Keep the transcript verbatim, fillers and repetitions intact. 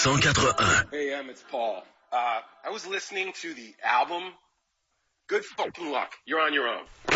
cent quatre-un. Hey, Em, it's Paul. Uh, I was listening to the album. Good fucking luck. You're on your own.